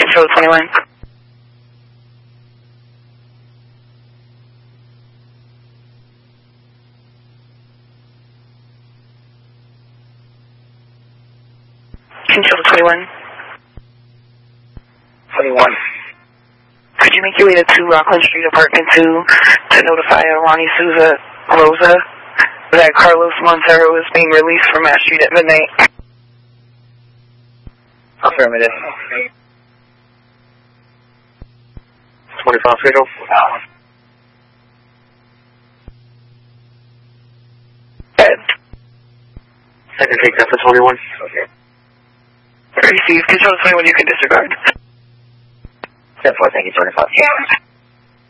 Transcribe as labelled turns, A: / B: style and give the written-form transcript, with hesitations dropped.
A: Control 21. Control 21.
B: 21.
A: Could you make your way to 2 Rockland Street, apartment 2, to notify Ronnie Souza Rosa that Carlos Montero is being released from Mass Street at midnight?
B: Affirmative. 25 schedule.
A: Ed.
B: Second take that for 21. Okay.
A: Receive. Control 21, you can disregard.
B: 10-4, thank you, 25.